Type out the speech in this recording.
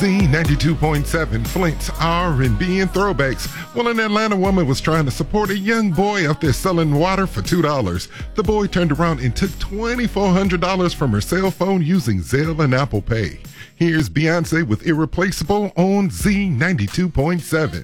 Z92.7, Flint's R&B and throwbacks. Well, an Atlanta woman was trying to support a young boy out there selling water for $2. The boy turned around and took $2,400 from her cell phone using Zelle and Apple Pay. Here's Beyonce with Irreplaceable on Z92.7.